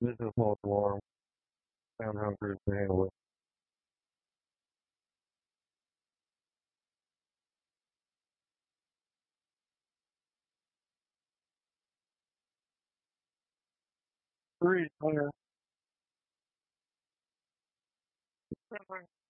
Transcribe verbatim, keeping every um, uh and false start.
This is most warm. I'm hungry to handle it. Three, man.